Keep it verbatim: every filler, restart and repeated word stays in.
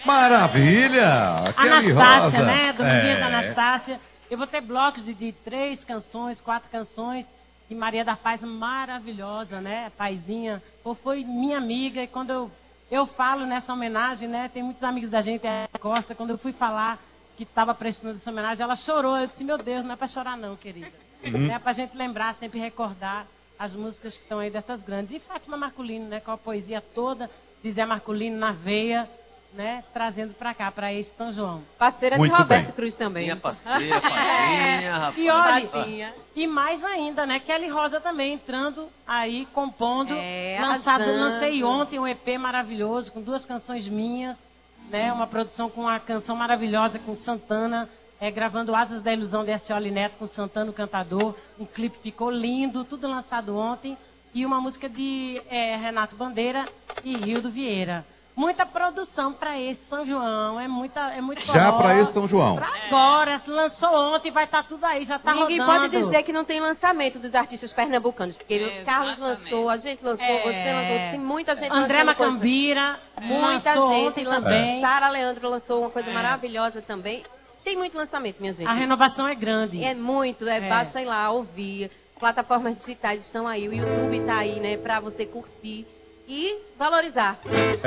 Maravilha! Anastácia, né? Dominguinhas é. da Anastácia. Eu vou ter blocos de, de três canções, quatro canções. E Maria da Paz, maravilhosa, né? Paizinha. Pô, foi minha amiga. E quando eu, eu falo nessa homenagem, né? Tem muitos amigos da gente, a Costa. Quando eu fui falar que estava prestando essa homenagem, ela chorou. Eu disse, meu Deus, não é para chorar não, querida. Uhum. É para a gente lembrar, sempre recordar as músicas que estão aí dessas grandes. E Fátima Marculino, né? Com a poesia toda de Zé Marculino na veia, né? Trazendo para cá, para esse São João. Parceira Muito de Roberto bem. Cruz também. Minha parceira, Patinha, rapaz. E olha, Patinha. e mais ainda, né? Kelly Rosa também entrando aí, compondo. É, lançado, arrasando. lancei ontem um E P maravilhoso, com duas canções minhas, né? Uma produção com uma canção maravilhosa com Santana, é, gravando Asas da Ilusão de Scioli Neto com Santana, o cantador. Um clipe ficou lindo, tudo lançado ontem. E uma música de é, Renato Bandeira e Rildo Vieira. Muita produção para esse São João, é muita, é muito Já forró. para esse São João. Pra agora, lançou ontem, vai estar tudo aí, já tá Ninguém rodando. pode dizer que não tem lançamento dos artistas pernambucanos, porque É, o Carlos exatamente. lançou, a gente lançou, É. você lançou, tem muita gente André lançando coisa. Macambira, Muita lançou gente ontem lançou. também. Sara Leandro lançou uma coisa É. maravilhosa também. Tem muito lançamento, minha gente. A renovação é grande. É muito, é, É. basta ir lá ouvir. Plataformas digitais estão aí, o YouTube está aí, né, para você curtir e valorizar.